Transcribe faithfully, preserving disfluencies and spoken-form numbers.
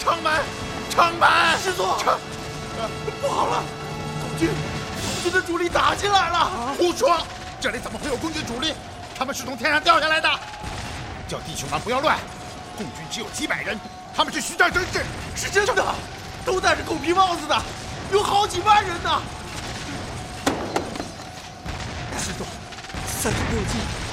城门，城门！ 师祖， 城， 不好了，共军，共军的主力打进来了！ 胡说！这里怎么会有共军主力？他们是从天上掉下来的。叫弟兄们不要乱，共军只有几百人，他们是虚张声势。 是真的，都戴着狗皮帽子的，有好几万人呢。师祖，三十六计。